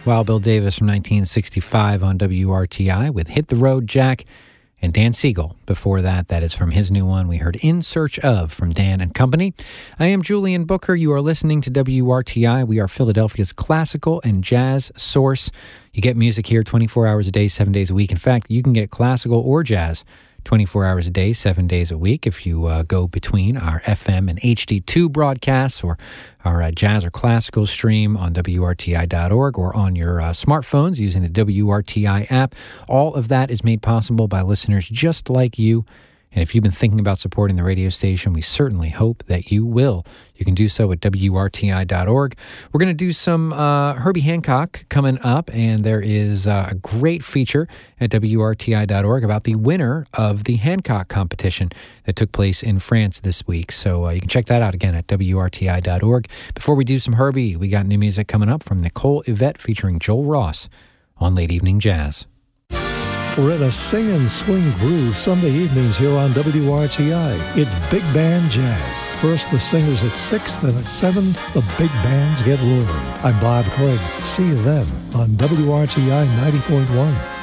Wild Bill Davis from 1965 on WRTI with Hit the Road Jack, and Dan Siegel. Before that, that is from his new one. We heard In Search Of from Dan and Company. I am Julian Booker. You are listening to WRTI. We are Philadelphia's classical and jazz source. You get music here 24 hours a day, 7 days a week. In fact, you can get classical or jazz 24 hours a day, 7 days a week if you go between our FM and HD2 broadcasts or our jazz or classical stream on WRTI.org or on your smartphones using the WRTI app. All of that is made possible by listeners just like you. And if you've been thinking about supporting the radio station, we certainly hope that you will. You can do so at WRTI.org. We're going to do some Herbie Hancock coming up, and there is a great feature at WRTI.org about the winner of the Hancock competition that took place in France this week. So you can check that out again at WRTI.org. Before we do some Herbie, we got new music coming up from Nicole Yvette featuring Joel Ross on Late Evening Jazz. We're in a sing and swing groove Sunday evenings here on WRTI. It's Big Band Jazz. First the singers at 6, then at 7, the big bands get rolling. I'm Bob Craig. See you then on WRTI 90.1.